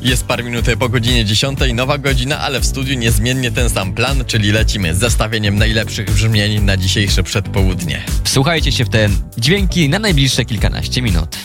Jest parę minut po godzinie 10, nowa godzina, ale w studiu niezmiennie ten sam plan, czyli lecimy z zestawieniem najlepszych brzmień na dzisiejsze przedpołudnie. Wsłuchajcie się w te dźwięki na najbliższe kilkanaście minut.